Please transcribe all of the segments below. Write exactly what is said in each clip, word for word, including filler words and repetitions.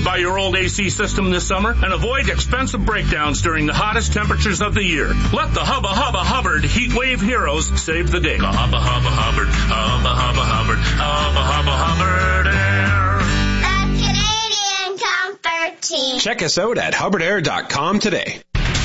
run by your old A C system this summer and avoid expensive breakdowns during the hottest temperatures of the year. Let the Hubba Hubba Hubbard Heat Wave Heroes save the day. The Hubba Hubba Hubbard, Hubba Hubba Hubbard, Hubba Hubba Hubbard Air. The Canadian Comfort Team. Check us out at hubbard air dot com today.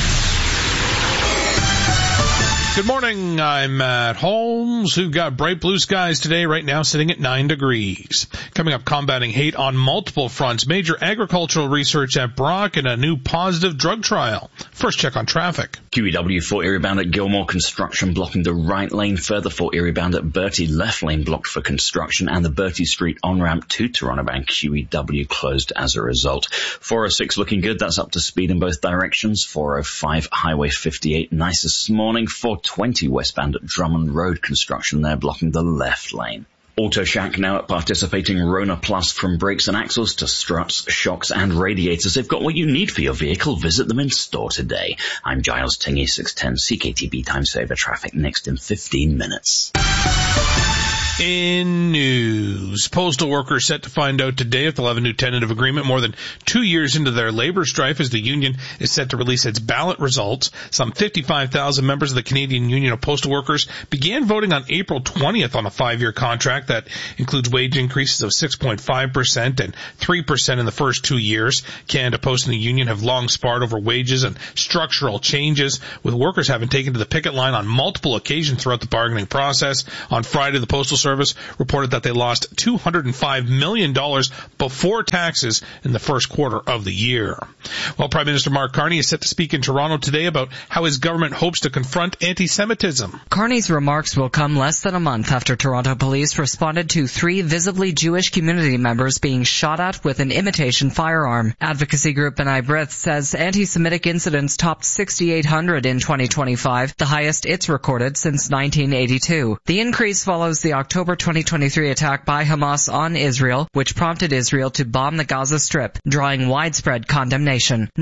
Good morning, I'm Matt Holmes. We've got bright blue skies today, right now sitting at nine degrees. Coming up, combating hate on multiple fronts, major agricultural research at Brock, and a new positive drug trial. First check on traffic. Q E W Fort Erie bound at Gilmore, construction blocking the right lane. Further Fort Erie bound at Bertie, left lane blocked for construction, and the Bertie Street on-ramp to Toronto bound Q E W closed as a result. four oh six looking good, that's up to speed in both directions. four oh five Highway fifty-eight, nice this morning. four twenty westbound at Drummond Road, construction there blocking the left lane. Auto Shack now at participating Rona Plus, from brakes and axles to struts, shocks and radiators. They've got what you need for your vehicle. Visit them in store today. I'm Giles Tingy, six ten C K T B Time Saver traffic next in fifteen minutes. In news, postal workers set to find out today if they'll have a new tentative agreement more than two years into their labor strife, as the union is set to release its ballot results. Some fifty-five thousand members of the Canadian Union of Postal Workers began voting on April twentieth on a five-year contract that includes wage increases of six point five percent and three percent in the first two years. Canada Post and the union have long sparred over wages and structural changes, with workers having taken to the picket line on multiple occasions throughout the bargaining process. On Friday, the Postal Service reported that they lost two hundred five million dollars before taxes in the first quarter of the year. Well, Prime Minister Mark Carney is set to speak in Toronto today about how his government hopes to confront anti-Semitism. Carney's remarks will come less than a month after Toronto police responded to three visibly Jewish community members being shot at with an imitation firearm. Advocacy group B'nai B'rith says anti-Semitic incidents topped sixty-eight hundred in twenty twenty-five, the highest it's recorded since nineteen eighty-two. The increase follows the October twenty twenty-three attack by Hamas on Israel, which prompted Israel to bomb the Gaza Strip, drawing widespread condemnation.